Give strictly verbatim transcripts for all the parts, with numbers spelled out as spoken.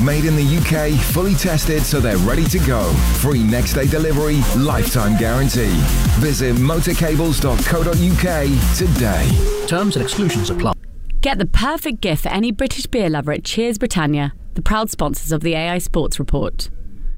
Made in the U K, fully tested so they're ready to go. Free next day delivery, lifetime guarantee. Visit motorcables dot co dot uk today. Terms and exclusions apply. Get the perfect gift for any British beer lover at Cheers Britannia, the proud sponsors of the A I Sports Report.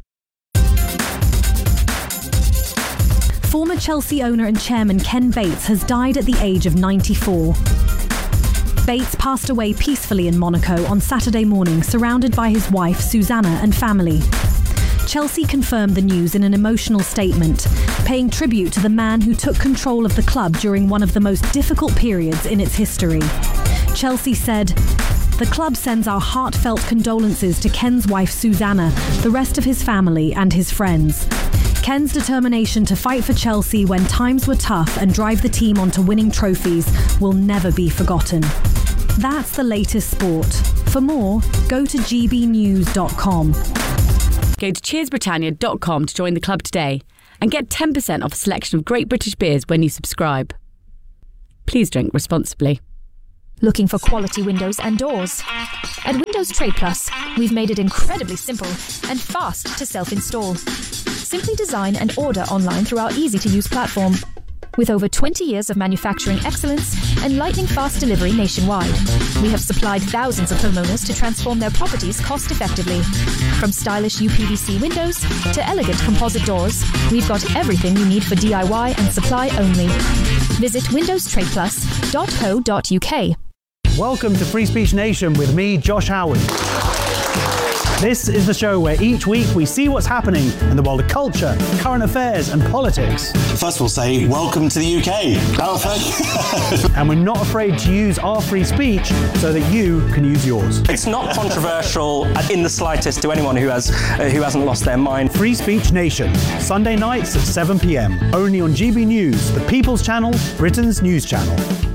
Former Chelsea owner and chairman Ken Bates has died at the age of ninety-four. Bates passed away peacefully in Monaco on Saturday morning, surrounded by his wife Susanna and family. Chelsea confirmed the news in an emotional statement, paying tribute to the man who took control of the club during one of the most difficult periods in its history. Chelsea said, "The club sends our heartfelt condolences to Ken's wife Susanna, the rest of his family and his friends. Ken's determination to fight for Chelsea when times were tough and drive the team onto winning trophies will never be forgotten." That's the latest sport. For more, go to g b news dot com. Go to cheers britannia dot com to join the club today and get ten percent off a selection of great British beers when you subscribe. Please drink responsibly. Looking for quality windows and doors? At Windows Trade Plus, we've made it incredibly simple and fast to self-install. Simply design and order online through our easy-to-use platform. With over twenty years of manufacturing excellence and lightning-fast delivery nationwide, we have supplied thousands of homeowners to transform their properties cost-effectively. From stylish U P V C windows to elegant composite doors, we've got everything you need for D I Y and supply only. Visit windows trade plus dot co dot uk. Welcome to Free Speech Nation with me, Josh Howard. This is the show where each week we see what's happening in the world of culture, current affairs and politics. First we'll say, welcome to the U K. Oh, thank you. And we're not afraid to use our free speech so that you can use yours. It's not controversial in the slightest to anyone who, has, uh, who hasn't lost their mind. Free Speech Nation, Sunday nights at seven p m, only on G B News, the People's Channel, Britain's news channel.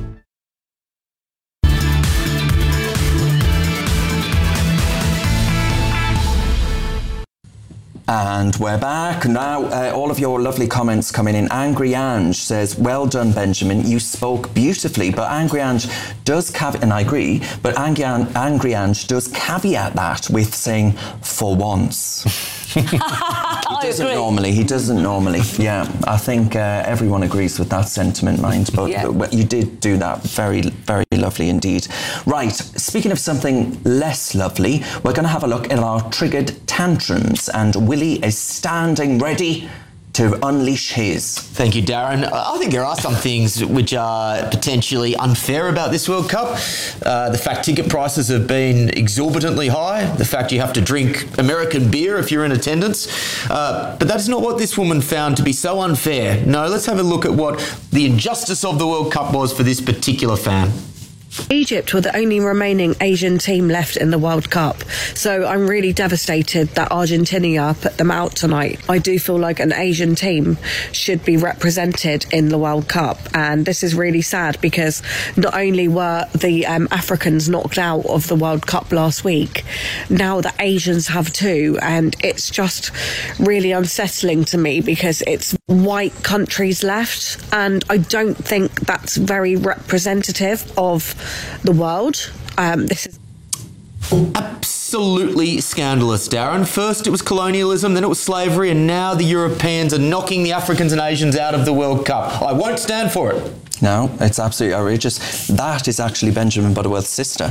And we're back. Now, uh, all of your lovely comments coming in. Angry Ange says, well done, Benjamin. You spoke beautifully. But Angry Ange does caveat, and I agree, but Angry, An- Angry Ange does caveat that with saying, for once. He doesn't normally. He doesn't normally. Yeah, I think uh, everyone agrees with that sentiment, mind. But yeah. uh, you did do that very, very lovely indeed. Right, speaking of something less lovely, we're going to have a look at our triggered tantrums. And Willie is standing ready to unleash his. Thank you, Darren. I think there are some things which are potentially unfair about this World Cup. Uh, the fact ticket prices have been exorbitantly high. The fact you have to drink American beer if you're in attendance. Uh, but that's not what this woman found to be so unfair. No, let's have a look at what the injustice of the World Cup was for this particular fan. Egypt were the only remaining Asian team left in the World Cup, so I'm really devastated that Argentina put them out tonight. I do feel like an Asian team should be represented in the World Cup, and this is really sad because not only were the um, Africans knocked out of the World Cup last week, now the Asians have too, and it's just really unsettling to me because it's white countries left, and I don't think that's very representative of the world. Um, this is absolutely scandalous, Darren. First it was colonialism, then it was slavery, and now the Europeans are knocking the Africans and Asians out of the World Cup. I won't stand for it. No, it's absolutely outrageous. That is actually Benjamin Butterworth's sister.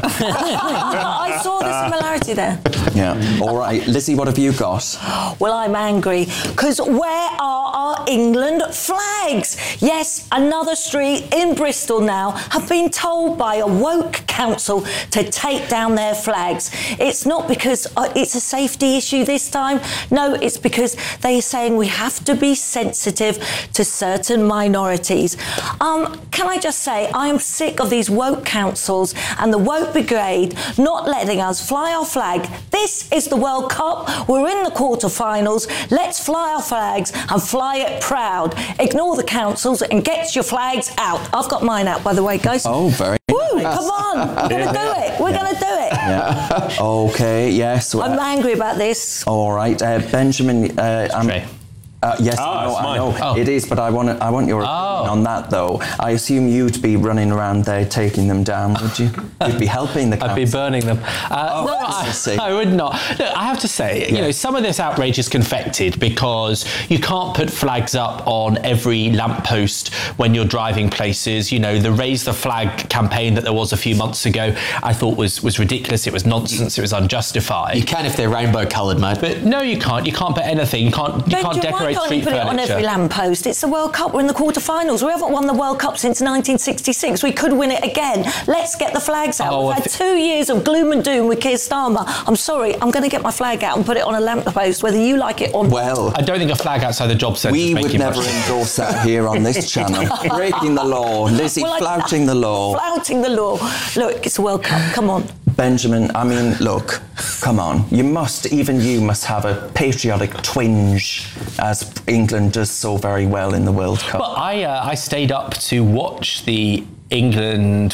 I saw the similarity there. Yeah. All right. Lizzie, what have you got? Well, I'm angry because where are our England flags? Yes, another street in Bristol now have been told by a woke council to take down their flags. It's not because uh, it's a safety issue this time. No, it's because they're saying we have to be sensitive to certain minorities. Um, Can I just say, I am sick of these woke councils and the woke brigade not letting us fly our flag. This is the World Cup. We're in the quarterfinals. Let's fly our flags and fly it proud. Ignore the councils and get your flags out. I've got mine out, by the way, guys. Oh, very Woo, nice. Come on. We're going to do it. We're going to do it. Yeah. Okay, yes. I'm angry about this. All right. Uh, Benjamin, uh, I'm... Uh, yes, Oh, I know, it's I mine. know. Oh. It is, but I want I want your opinion on that, though. I assume you'd be running around there taking them down, would you? You'd be helping the council. I'd be burning them. Uh, Oh, no, I I, see. I would not. Look, I have to say, you know, some of this outrage is confected because you can't put flags up on every lamppost when you're driving places. You know, the Raise the Flag campaign that there was a few months ago, I thought was was ridiculous. It was nonsense. It was unjustified. You can if they're rainbow coloured, mate. But no, you can't. You can't put anything. You can't. You can't Benji, decorate why can't street you put furniture. it on every lamppost? It's the World Cup. We're in the quarterfinals. We haven't won the World Cup since nineteen sixty-six. We could win it again. Let's get the flags out. Oh, We've I had thi- two years of gloom and doom with Keir Starmer. I'm sorry. I'm going to get my flag out and put it on a lamppost, whether you like it or not. Well, I don't think a flag outside the job centre we is would making never much sense. endorse that here on this channel. Breaking the law. Lizzie Well, I- flouting the law. Flouting the law. Look, it's the World Cup. Come on. Benjamin, I mean, look, come on. You must, even you must have a patriotic twinge, as England does so very well in the World Cup. Well, I uh, I stayed up to watch the England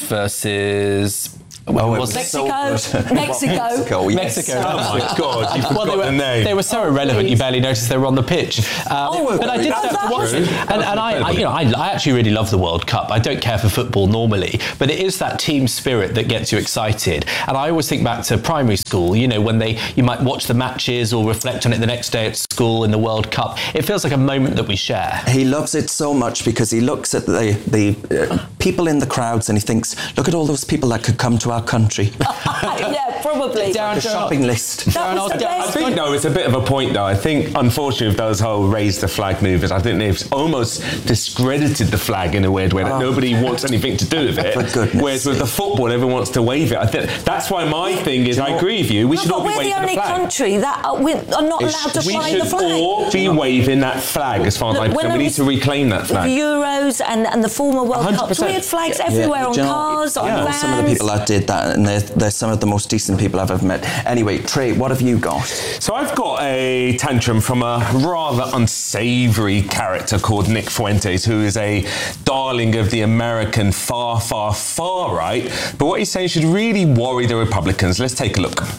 versus. Oh, it was was so Mexico. good. Mexico. Mexico, yes. Mexico. Oh my God, you well, forgot they were, the name. They were so irrelevant, you barely noticed they were on the pitch. Um, Oh, but I did that's have to watch true. it. And, and I, I, you know, I, I actually really love the World Cup. I don't care for football normally, but it is that team spirit that gets you excited. And I always think back to primary school, you know, when they you might watch the matches or reflect on it the next day at school in the World Cup. It feels like a moment that we share. He loves it so much because he looks at the, the uh, people in the crowds and he thinks, look at all those people that could come to our country. Yeah, probably. Like a shopping list. That was the I best. think, though, it's a bit of a point, though. I think, unfortunately, with those whole raise the flag movements, I think they've almost discredited the flag in a weird way, that Oh. nobody wants anything to do with it. For goodness Whereas with the football, everyone wants to wave it. I think that's why my thing is, I agree with you, we No, should but all be we're the waving the only flag. country that are, we are not It's- allowed to We fly the should flag. all be waving that flag, as far as Look, I'm when concerned. I We need was- to reclaim that The flag. Euros and, and the former World one hundred Cups, percent. we had flags Yeah, everywhere do on you know, cars, on I know vans. some of the people that did that, and they're, they're some of the most decent people I've ever met. Anyway, Trey, what have you got? So I've got a tantrum from a rather unsavoury character called Nick Fuentes, who is a darling of the American far, far, far right. But what he's saying should really worry the Republicans. Let's take a look.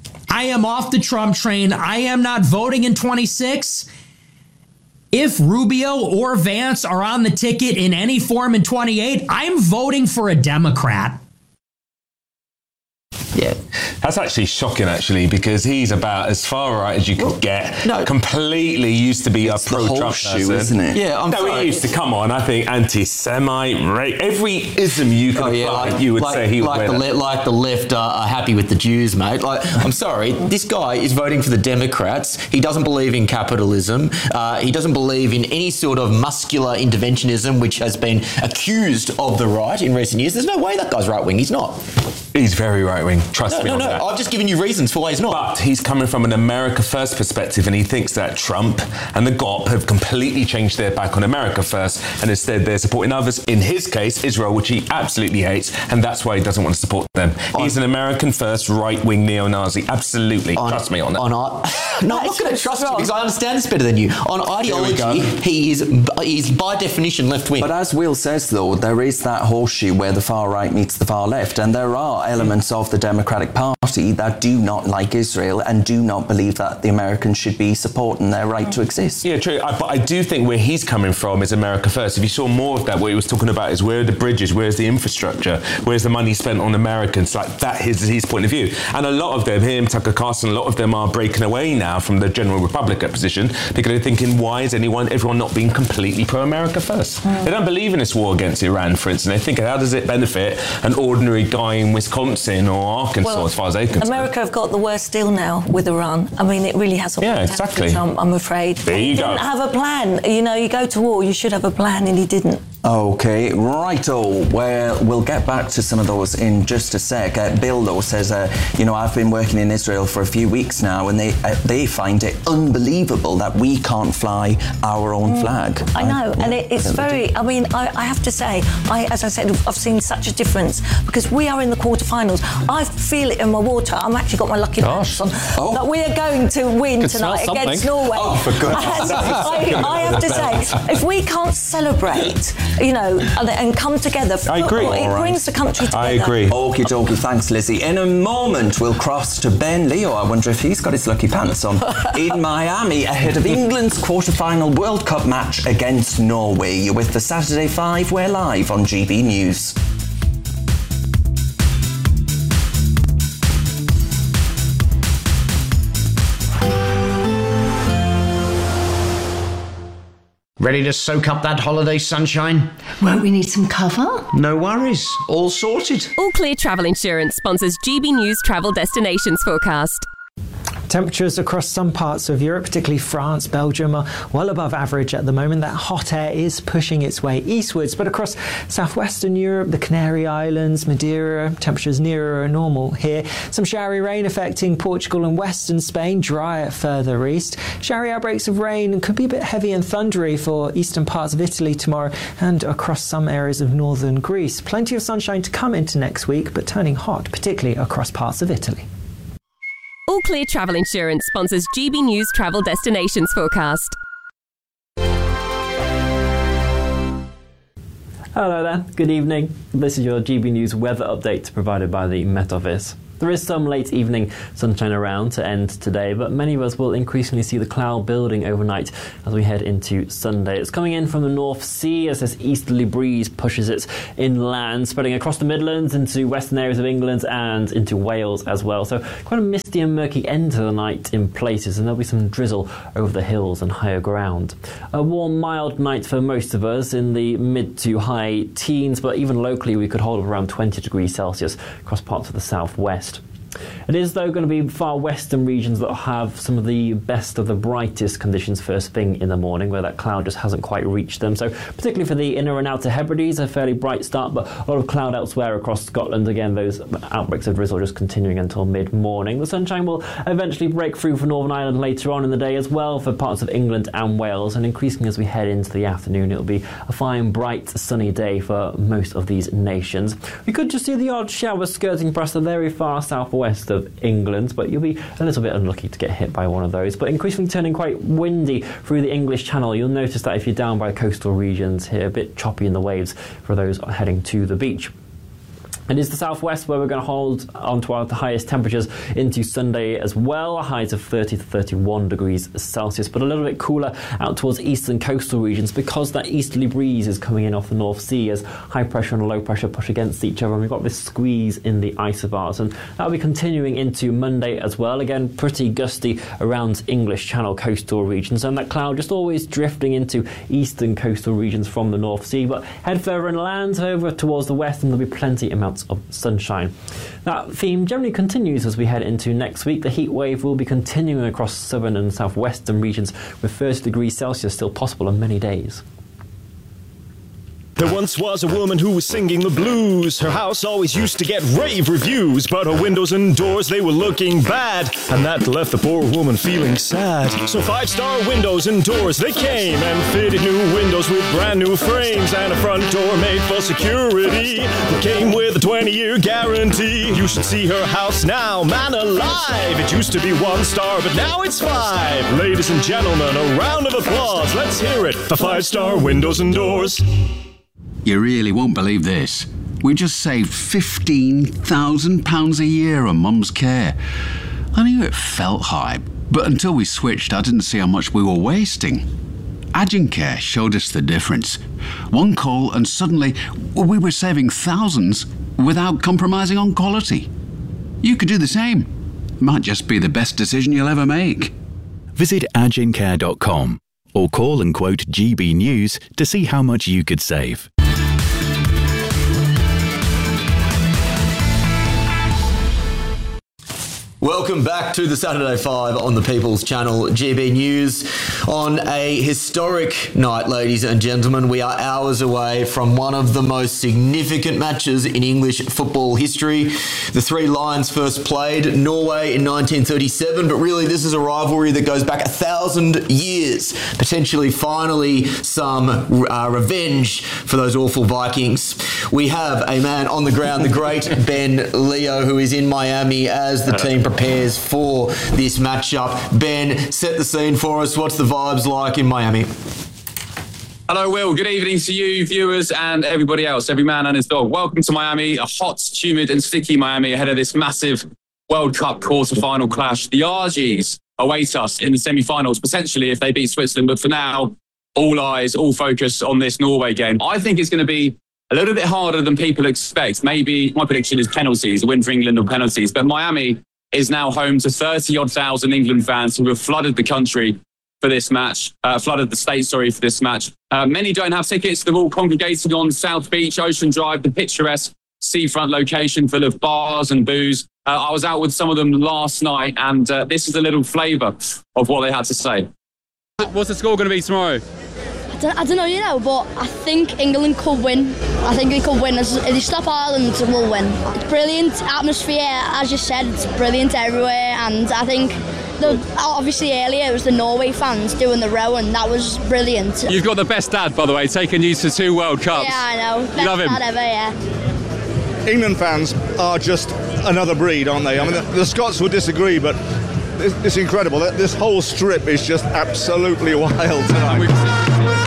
I am off the Trump train. I am not voting in twenty-six. If Rubio or Vance are on the ticket in any form in twenty-eight, I'm voting for a Democrat. Yeah. That's actually shocking, actually, because he's about as far right as you could get. no. Completely used to be It's a the pro-Trump horseshoe, person. isn't it? Yeah, I'm no, sorry. he used to come on. I think anti-Semite, rape, every ism you could Oh, yeah, apply, like, you would like, say he would like wear the that. le- like the left are, are happy with the Jews, mate. Like, I'm sorry, this guy is voting for the Democrats. He doesn't believe in capitalism. Uh, he doesn't believe in any sort of muscular interventionism, which has been accused of the right in recent years. There's no way that guy's right wing. He's not. He's very right-wing. Trust No, me no, on no. that. I've just given you reasons for why he's not. But he's coming from an America First perspective, and he thinks that Trump and the G O P have completely changed their back on America First, and instead they're supporting others, in his case, Israel, which he absolutely hates, and that's why he doesn't want to support them. He's an American First right-wing neo-Nazi. Absolutely. On- Trust me on that. On, I- no, I'm not going to trust you because I understand this better than you. On ideology, he is he's by definition left-wing. But as Will says, though, there is that horseshoe where the far right meets the far left, and there are elements of the Democratic Party that do not like Israel and do not believe that the Americans should be supporting their right to exist. Yeah, true. I, but I do think where he's coming from is America First. If you saw more of that, what he was talking about is where are the bridges, where's the infrastructure, where's the money spent on Americans? Like that is his point of view. And a lot of them, him, Tucker Carlson, a lot of them are breaking away now from the general Republican position because they're thinking, why is anyone, everyone not being completely pro-America First? Mm. They don't believe in this war against Iran, for instance. They think, how does it benefit an ordinary guy in Wisconsin or Arkansas, Well, as far as they can? America have got the worst deal now with Iran. I mean, it really hasn't Yeah, worked out exactly. for Trump, I'm afraid. There you he go. didn't have a plan. You know, you go to war, you should have a plan, and he didn't. Okay, righto. Well, we'll get back to some of those in just a sec. Uh, Bill, though, says, uh, you know, I've been working in Israel for a few weeks now, and they uh, they find it unbelievable that we can't fly our own Mm. flag. I know, yeah, and it, it's I don't very, I mean, I, I have to say, I, as I said, I've seen such a difference because we are in the quarterfinals. I feel it in my water. I've actually got my lucky pants on. Oh. That we are going to win Could smell tonight against something. Norway. Oh, for goodness And I, I have to say, if we can't celebrate you know, and, and come together. I agree. Football, it All right. brings the country together. I agree. Okie dokie, thanks Lizzie. In a moment we'll cross to Ben Leo. I wonder if he's got his lucky pants on. In Miami, ahead of England's quarter-final World Cup match against Norway. You're with the Saturday Five. We're live on G B News. Ready to soak up that holiday sunshine? Won't we need some cover? No worries, all sorted. All Clear Travel Insurance sponsors G B News Travel Destinations Forecast. Temperatures across some parts of Europe, particularly France, Belgium, are well above average at the moment. That hot air is pushing its way eastwards, but across southwestern Europe, the Canary Islands, Madeira, temperatures nearer normal here. Some showery rain affecting Portugal and western Spain, drier further east. Showery outbreaks of rain could be a bit heavy and thundery for eastern parts of Italy tomorrow and across some areas of northern Greece. Plenty of sunshine to come into next week, but turning hot, particularly across parts of Italy. All Clear Travel Insurance sponsors G B News Travel Destinations Forecast. Hello there, good evening. This is your G B News weather update provided by the Met Office. There is some late evening sunshine around to end today, but many of us will increasingly see the cloud building overnight as we head into Sunday. It's coming in from the North Sea as this easterly breeze pushes it inland, spreading across the Midlands into western areas of England and into Wales as well. So quite a misty and murky end to the night in places, and there'll be some drizzle over the hills and higher ground. A warm, mild night for most of us in the mid to high teens, but even locally we could hold up around twenty degrees Celsius across parts of the southwest. It is, though, going to be far western regions that have some of the best of the brightest conditions first thing in the morning, where that cloud just hasn't quite reached them. So particularly for the inner and outer Hebrides, a fairly bright start, but a lot of cloud elsewhere across Scotland. Again, those outbreaks of drizzle just continuing until mid-morning. The sunshine will eventually break through for Northern Ireland later on in the day as well for parts of England and Wales, and increasingly as we head into the afternoon, it'll be a fine, bright, sunny day for most of these nations. We could just see the odd shower skirting past the very far southwest of England, but you'll be a little bit unlucky to get hit by one of those. But increasingly turning quite windy through the English Channel. You'll notice that if you're down by coastal regions here, a bit choppy in the waves for those heading to the beach. It is the southwest where we're going to hold on to our highest temperatures into Sunday as well, highs of thirty to thirty-one degrees Celsius, but a little bit cooler out towards eastern coastal regions because that easterly breeze is coming in off the North Sea as high pressure and low pressure push against each other, and we've got this squeeze in the isobars, and that'll be continuing into Monday as well. Again, pretty gusty around English Channel coastal regions, and that cloud just always drifting into eastern coastal regions from the North Sea, but head further inland over towards the west and there'll be plenty amounts of sunshine. That theme generally continues as we head into next week. The heat wave will be continuing across southern and southwestern regions with thirty degrees Celsius still possible on many days. There once was a woman who was singing the blues. Her house always used to get rave reviews, but her windows and doors, they were looking bad, and that left the poor woman feeling sad. So Five Star Windows and Doors, they came and fitted new windows with brand new frames and a front door made for security that came with a twenty-year guarantee. You should see her house now, man alive. It used to be one star, but now it's five. Ladies and gentlemen, a round of applause. Let's hear it for Five Star Windows and Doors. You really won't believe this. We just saved fifteen thousand pounds a year on Mum's care. I knew it felt high, but until we switched, I didn't see how much we were wasting. Agencare showed us the difference. One call and suddenly we were saving thousands without compromising on quality. You could do the same. Might just be the best decision you'll ever make. Visit agencare dot com or call and quote G B News to see how much you could save. Welcome back to the Saturday Five on the People's Channel, G B News. On a historic night, ladies and gentlemen, we are hours away from one of the most significant matches in English football history. The Three Lions first played Norway in nineteen thirty-seven, but really this is a rivalry that goes back a thousand years. Potentially, finally, some uh, revenge for those awful Vikings. We have a man on the ground, the great Ben Leo, who is in Miami as the team prepares for this matchup. Ben, set the scene for us. What's the vibes like in Miami? Hello, Will. Good evening to you, viewers, and everybody else, every man and his dog. Welcome to Miami, a hot, humid and sticky Miami ahead of this massive World Cup quarter-final clash. The R Gs await us in the semi-finals, potentially if they beat Switzerland. But for now, all eyes, all focus on this Norway game. I think it's going to be a little bit harder than people expect. Maybe my prediction is penalties, a win for England or penalties. But Miami is now home to thirty-odd thousand England fans who have flooded the country for this match, uh, flooded the state, sorry, for this match. Uh, many don't have tickets. They're all congregating on South Beach, Ocean Drive, the picturesque seafront location full of bars and booze. Uh, I was out with some of them last night, and uh, this is a little flavour of what they had to say. What's the score going to be tomorrow? I don't, I don't know, you know, but I think England could win. I think they could win. If they stop Ireland, we'll win. It's brilliant atmosphere, as you said, it's brilliant everywhere, and I think the, obviously earlier it was the Norway fans doing the row, and that was brilliant. You've got the best dad, by the way, taking you to two World Cups. Yeah, I know. Best You love him? dad ever, yeah. England fans are just another breed, aren't they? I mean, the, the Scots would disagree, but it's, it's incredible. This whole strip is just absolutely wild tonight.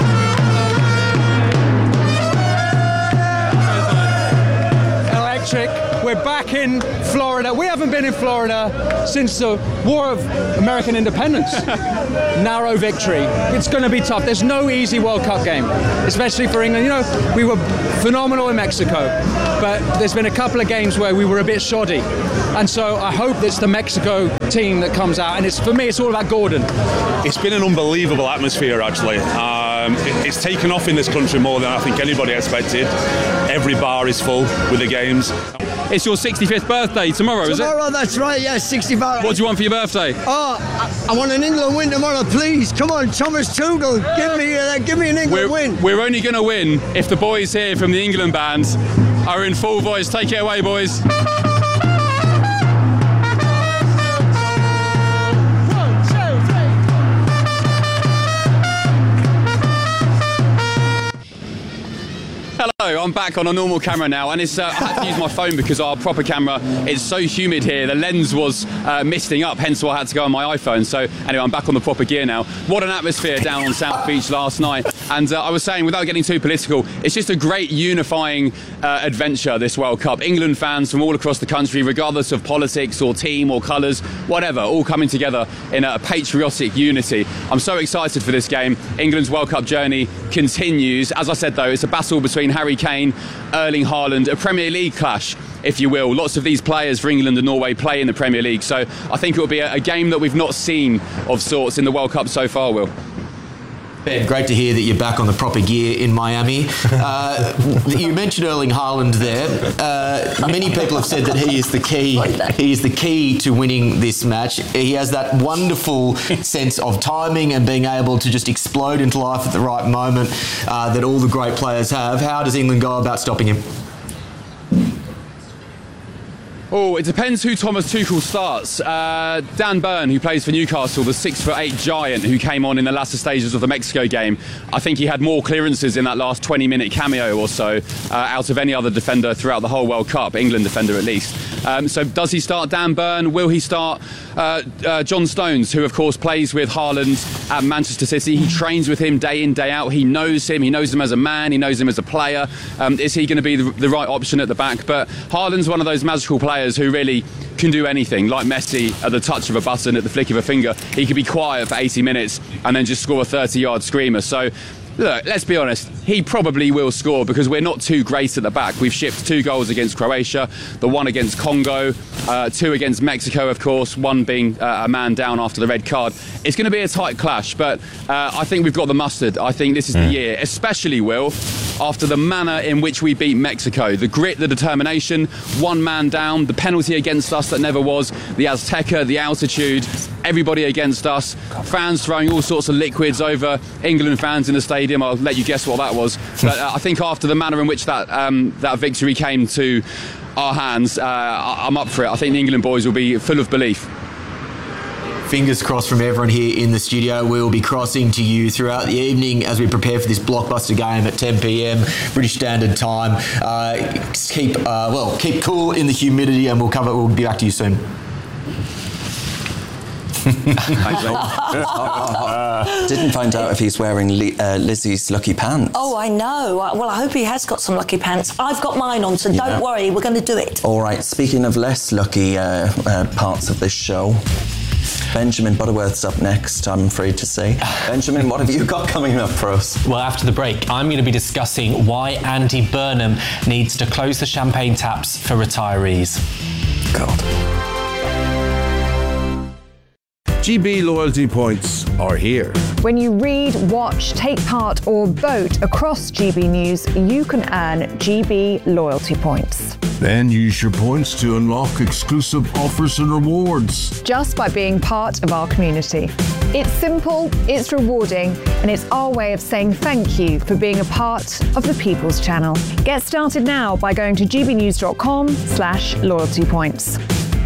Electric. We're back in Florida. We haven't been in Florida since the War of American Independence. Narrow victory. It's going to be tough. There's no easy World Cup game, especially for England. You know, we were phenomenal in Mexico, but there's been a couple of games where we were a bit shoddy. And so I hope it's the Mexico team that comes out. And it's for me, it's all about Gordon. It's been an unbelievable atmosphere, actually. Um, it, it's taken off in this country more than I think anybody expected. Every bar is full with the games. It's your sixty-fifth birthday tomorrow, is it? Tomorrow, that's right, yeah, sixty-five. What do you want for your birthday? Oh, I, I want an England win tomorrow, please. Come on, Thomas Tuchel, give me, uh, give me an England We're, win. we're only going to win if the boys here from the England band are in full voice. Take it away, boys. Hello, I'm back on a normal camera now, and it's, uh, I had to use my phone because our proper camera is so humid here. The lens was uh, misting up, hence why I had to go on my iPhone. So anyway, I'm back on the proper gear now. What an atmosphere down on South Beach last night. And uh, I was saying, without getting too political, it's just a great unifying uh, adventure, this World Cup. England fans from all across the country, regardless of politics or team or colours, whatever, all coming together in a patriotic unity. I'm so excited for this game. England's World Cup journey continues. As I said, though, it's a battle between Harry Kane, Erling Haaland, a Premier League clash, if you will. Lots of these players for England and Norway play in the Premier League, so I think it will be a, a game that we've not seen of sorts in the World Cup so far, Will. Ben, great to hear that you're back on the proper gear in Miami. Uh, you mentioned Erling Haaland there. Uh, many people have said that he is the key. He is the key to winning this match. He has that wonderful sense of timing and being able to just explode into life at the right moment uh, that all the great players have. How does England go about stopping him? Oh, it depends who Thomas Tuchel starts. Uh, Dan Burn, who plays for Newcastle, the six foot eight giant who came on in the latter stages of the Mexico game. I think he had more clearances in that last twenty minute cameo or so uh, out of any other defender throughout the whole World Cup, England defender at least. Um, so does he start Dan Burn? Will he start uh, uh, John Stones, who of course plays with Haaland at Manchester City? He trains with him day in, day out. He knows him. He knows him as a man. He knows him as a player. Um, is he going to be the, the right option at the back? But Haaland's one of those magical players who really can do anything, like Messi at the touch of a button, at the flick of a finger. He could be quiet for eighty minutes and then just score a thirty yard screamer. So look, let's be honest, he probably will score because we're not too great at the back. We've shipped two goals against Croatia, the one against Congo, uh, two against Mexico, of course, one being uh, a man down after the red card. It's going to be a tight clash, but uh, I think we've got the mustard. I think this is mm. the year, especially, Will, after the manner in which we beat Mexico. The grit, the determination, one man down, the penalty against us that never was, the Azteca, the altitude, everybody against us, fans throwing all sorts of liquids over England fans in the stadium. I'll let you guess what that was. But uh, I think after the manner in which that um, that victory came to our hands, uh, I'm up for it. I think the England boys will be full of belief. Fingers crossed from everyone here in the studio. We will be crossing to you throughout the evening as we prepare for this blockbuster game at ten p m British Standard Time. Uh, keep uh, well, keep cool in the humidity, and we'll cover. We'll be back to you soon. Didn't find out if he's wearing Li- uh, Lizzie's lucky pants. Oh, I know. Well, I hope he has got some lucky pants. I've got mine on, so Yeah. don't worry. We're going to do it. All right, speaking of less lucky uh, uh, parts of this show, Benjamin Butterworth's up next, I'm afraid to say. Benjamin, what have you got coming up for us? Well, after the break, I'm going to be discussing why Andy Burnham needs to close the champagne taps for retirees. God. G B loyalty points are here. When you read, watch, take part or vote across G B News, you can earn G B loyalty points. Then use your points to unlock exclusive offers and rewards. Just by being part of our community. It's simple, it's rewarding, and it's our way of saying thank you for being a part of the People's Channel. Get started now by going to gbnews.com slash loyalty points.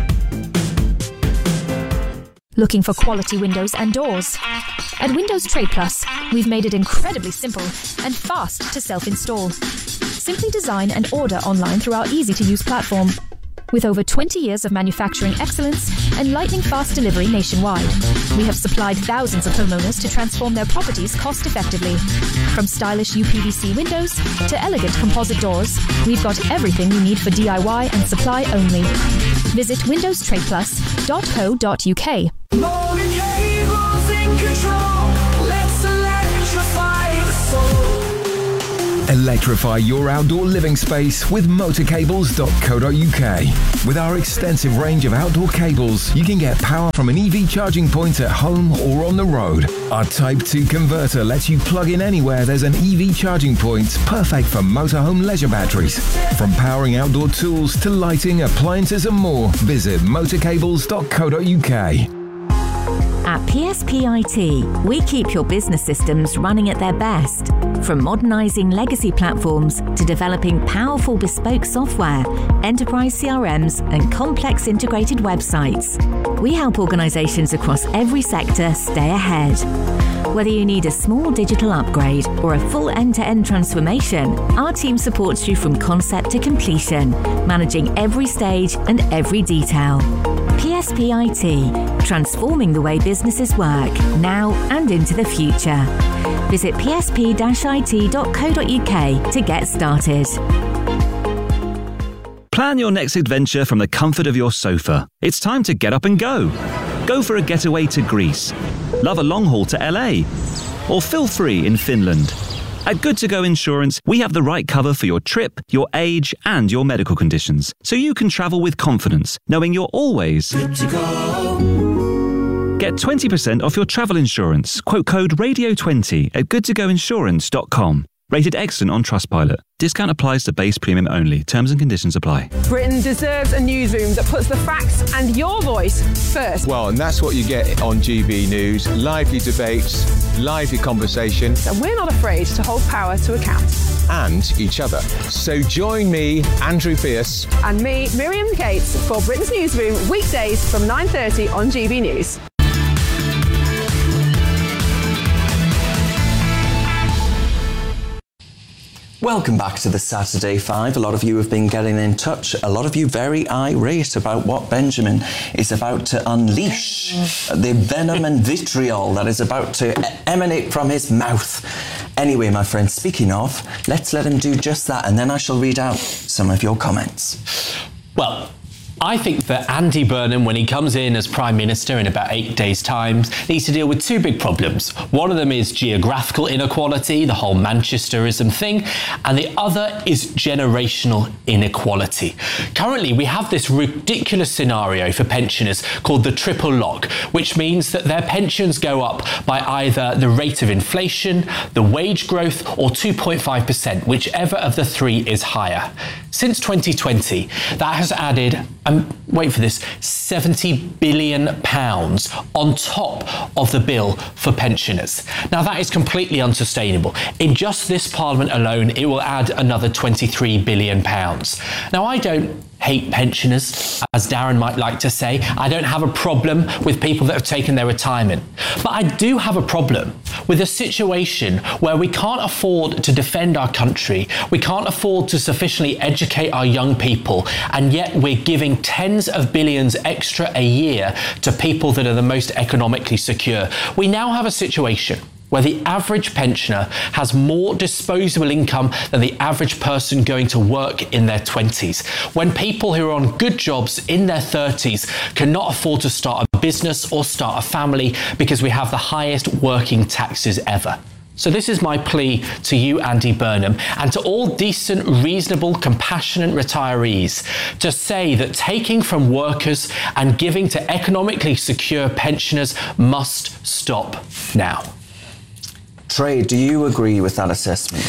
Looking for quality windows and doors? At Windows Trade Plus, we've made it incredibly simple and fast to self-install. Simply design and order online through our easy-to-use platform. With over twenty years of manufacturing excellence and lightning-fast delivery nationwide, we have supplied thousands of homeowners to transform their properties cost-effectively. From stylish U P V C windows to elegant composite doors, we've got everything you need for D I Y and supply only. Visit windows trade plus dot co dot uk. Electrify your outdoor living space with motor cables dot co dot uk. With our extensive range of outdoor cables, you can get power from an E V charging point at home or on the road. Our Type two converter lets you plug in anywhere there's an E V charging point, perfect for motorhome leisure batteries. From powering outdoor tools to lighting, appliances and more, visit motor cables dot co dot uk. At P S P I T, we keep your business systems running at their best. From modernising legacy platforms to developing powerful bespoke software, enterprise C R Ms and complex integrated websites. We help organisations across every sector stay ahead. Whether you need a small digital upgrade or a full end-to-end transformation, our team supports you from concept to completion, managing every stage and every detail. P S P I T, transforming the way businesses work, now and into the future. Visit p s p dash i t dot co dot uk to get started. Plan your next adventure from the comfort of your sofa. It's time to get up and go. Go for a getaway to Greece. Love a long haul to L A. Or feel free in Finland. At Good To Go Insurance, we have the right cover for your trip, your age, and your medical conditions, so you can travel with confidence, knowing you're always good to go. Get twenty percent off your travel insurance. Quote code radio twenty at good to go insurance dot com. Rated excellent on Trustpilot. Discount applies to base premium only. Terms and conditions apply. Britain deserves a newsroom that puts the facts and your voice first. Well, and that's what you get on G B News. Lively debates, lively conversation. And we're not afraid to hold power to account. And each other. So join me, Andrew Pierce. And me, Miriam Cates, for Britain's Newsroom, weekdays from nine thirty on G B News. Welcome back to the Saturday Five. A lot of you have been getting in touch. A lot of you very irate about what Benjamin is about to unleash. The venom and vitriol that is about to emanate from his mouth. Anyway, my friends, speaking of, let's let him do just that, and then I shall read out some of your comments. Well, I think that Andy Burnham, when he comes in as Prime Minister in about eight days' time, needs to deal with two big problems. One of them is geographical inequality, the whole Manchesterism thing, and the other is generational inequality. Currently, we have this ridiculous scenario for pensioners called the triple lock, which means that their pensions go up by either the rate of inflation, the wage growth, or two point five percent, whichever of the three is higher. Since twenty twenty, that has added Um, wait for this, seventy billion pounds on top of the bill for pensioners. Now that is completely unsustainable. In just this Parliament alone, it will add another twenty-three billion pounds. Now I don't hate pensioners, as Darren might like to say. I don't have a problem with people that have taken their retirement. But I do have a problem with a situation where we can't afford to defend our country, we can't afford to sufficiently educate our young people, and yet we're giving ten tens of billions extra a year to people that are the most economically secure. We now have a situation where the average pensioner has more disposable income than the average person going to work in their twenties. When people who are on good jobs in their thirties cannot afford to start a business or start a family because we have the highest working taxes ever. So this is my plea to you, Andy Burnham, and to all decent, reasonable, compassionate retirees to say that taking from workers and giving to economically secure pensioners must stop now. Trey, do you agree with that assessment?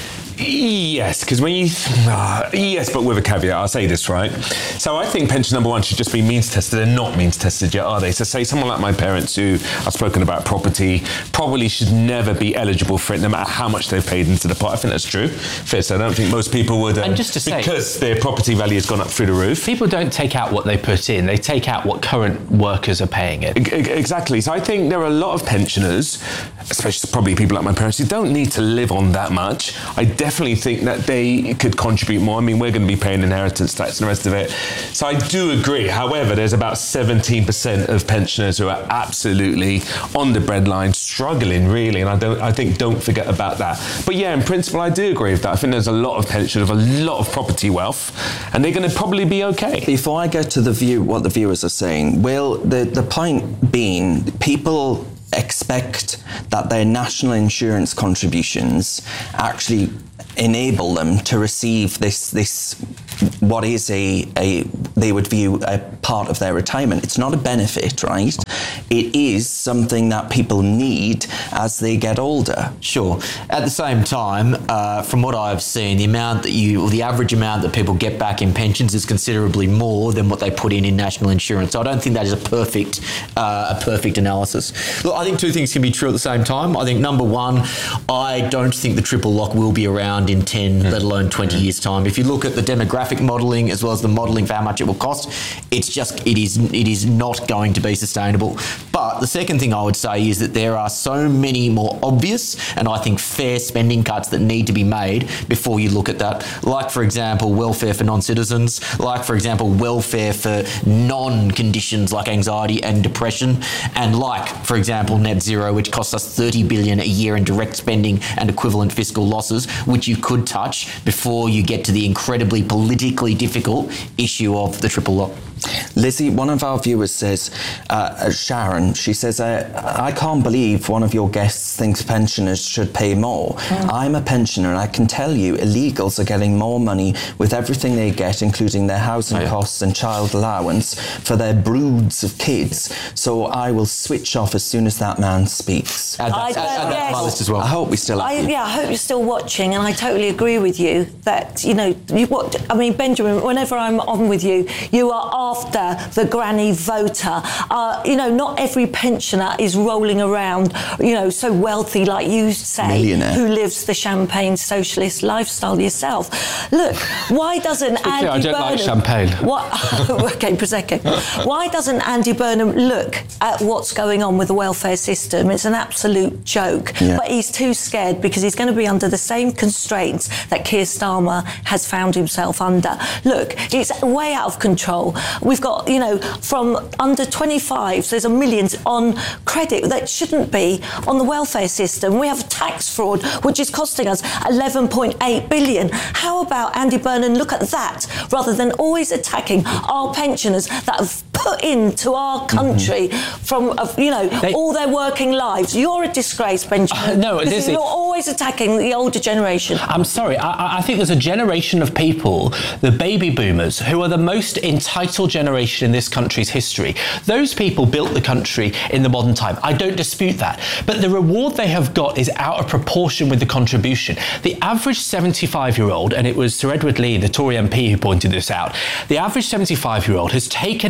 Yes, because when you... Uh, yes, but with a caveat, I'll say this, right? So I think pension number one should just be means tested. They're not means tested yet, are they? So say someone like my parents who I've spoken about property probably should never be eligible for it no matter how much they've paid into the pot. I think that's true. Fair, so I don't think most people would... Um, and just to say... Because their property value has gone up through the roof. People don't take out what they put in. They take out what current workers are paying it. E- exactly. So I think there are a lot of pensioners, especially probably people like my parents, who don't need to live on that much. I definitely think that they could contribute more. I mean, we're going to be paying inheritance tax and the rest of it. So I do agree. However, there's about seventeen percent of pensioners who are absolutely on the breadline, struggling really, and I don't. I think don't forget about that. But yeah, in principle, I do agree with that. I think there's a lot of pensioners with a lot of property wealth, and they're going to probably be okay. Before I get to the view, what the viewers are saying, Will, the, the point being, people expect that their national insurance contributions actually enable them to receive this this what is a a they would view a part of their retirement. It's not a benefit, right? It is something that people need as they get older. Sure. At the same time, uh, from what I've seen, the amount that you, or the average amount that people get back in pensions is considerably more than what they put in in national insurance. So I don't think that is a perfect uh, a perfect analysis. Look, I think two things can be true at the same time. I think number one, I don't think the triple lock will be around in ten, mm. let alone twenty mm. years' time. If you look at the demographic modelling as well as the modelling for how much it will cost, it's just it is it is not going to be sustainable. But the second thing I would say is that there are so many more obvious and I think fair spending cuts that need to be made before you look at that. Like, for example, welfare for non-citizens, like, for example, welfare for non-conditions like anxiety and depression, and like, for example, net zero, which costs us thirty billion dollars a year in direct spending and equivalent fiscal losses, which you could touch before you get to the incredibly politically difficult issue of the triple lock. Lizzie, one of our viewers says, uh, Sharon, she says, uh, I can't believe one of your guests thinks pensioners should pay more. Mm. I'm a pensioner and I can tell you illegals are getting more money with everything they get, including their housing oh, yeah. costs and child allowance for their broods of kids. So I will switch off as soon as that man speaks. Add that, I, add, add that yes. to my list as well. I hope we still have I, you. Yeah, I hope you're still watching, and I totally agree with you that, you know, you, what, I mean, Benjamin, whenever I'm on with you, you are after the granny voter. Uh, you know, not every pensioner is rolling around, you know, so wealthy like you say, millionaire, who lives the champagne socialist lifestyle yourself. Look, why doesn't Andy clear, I don't Burnham... like champagne. What, okay, Prosecco. Why doesn't Andy Burnham look at what's going on with the welfare system? It's an absolute joke. Yeah. But he's too scared because he's going to be under the same constraints that Keir Starmer has found himself under. Look, it's way out of control. We've got, you know, from under twenty-fives, there's a millions on credit that shouldn't be on the welfare system. We have tax fraud, which is costing us eleven point eight billion. How about Andy Burnham look at that rather than always attacking our pensioners that have put into our country mm-hmm. from, uh, you know, they, all their working lives? You're a disgrace, Benjamin. Uh, no, because you're always attacking the older generation. I'm sorry. I, I think there's a generation of people, the baby boomers, who are the most entitled generation in this country's history. Those people built the country in the modern time. I don't dispute that. But the reward they have got is out of proportion with the contribution. The average seventy-five-year-old, and it was Sir Edward Lee, the Tory M P, who pointed this out, the average seventy-five-year-old has taken out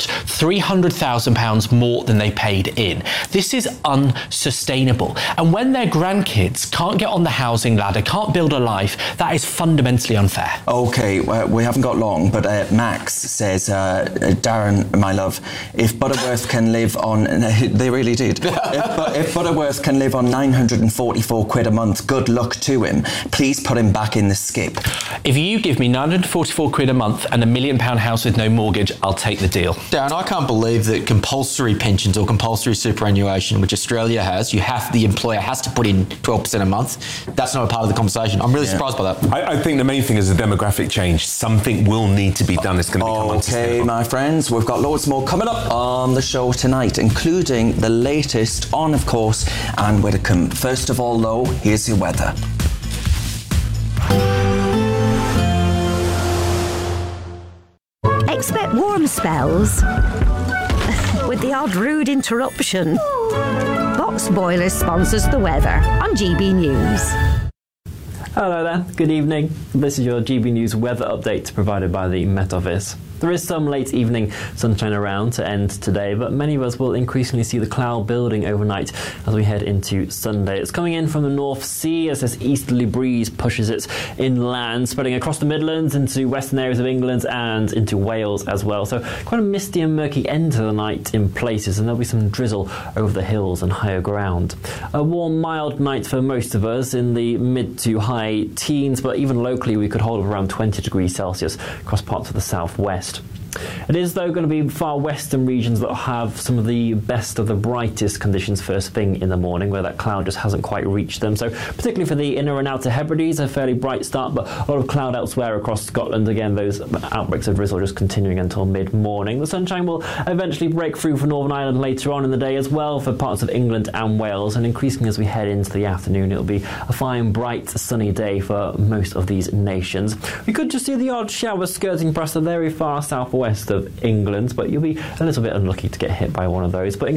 out three hundred thousand pounds more than they paid in. This is unsustainable. And when their grandkids can't get on the housing ladder, can't build a life, that is fundamentally unfair. Okay, well, we haven't got long, but uh, Max says, uh, Darren, my love, if Butterworth can live on... They really did. if, if Butterworth can live on nine hundred forty-four quid a month, good luck to him. Please put him back in the skip. If you give me nine hundred forty-four quid a month and a million pound house with no mortgage, I'll take the deal. Darren, I can't believe that compulsory pensions or compulsory superannuation, which Australia has, you have the employer has to put in twelve percent a month. That's not a part of the conversation. I'm really yeah. surprised by that. I, I think the main thing is a demographic change. Something will need to be done. It's going to become Okay, my friends, we've got loads more coming up on the show tonight, including the latest on, of course, Anne Widdecombe. First of all, though, here's your weather. Expect warm spells with the odd rude interruption. Box Boilers sponsors the weather on G B News. Hello there, good evening. This is your G B News weather update provided by the Met Office. There is some late evening sunshine around to end today, but many of us will increasingly see the cloud building overnight as we head into Sunday. It's coming in from the North Sea as this easterly breeze pushes it inland, spreading across the Midlands into western areas of England and into Wales as well. So quite a misty and murky end to the night in places, and there'll be some drizzle over the hills and higher ground. A warm, mild night for most of us in the mid to high teens, but even locally we could hold around twenty degrees Celsius across parts of the southwest. It is, though, going to be far western regions that have some of the best of the brightest conditions first thing in the morning, where that cloud just hasn't quite reached them. So particularly for the inner and outer Hebrides, a fairly bright start, but a lot of cloud elsewhere across Scotland. Again, those outbreaks of drizzle just continuing until mid-morning. The sunshine will eventually break through for Northern Ireland later on in the day as well for parts of England and Wales, and increasingly as we head into the afternoon, it'll be a fine, bright, sunny day for most of these nations. We could just see the odd shower skirting past the very far southwest of England, but you'll be a little bit unlucky to get hit by one of those. But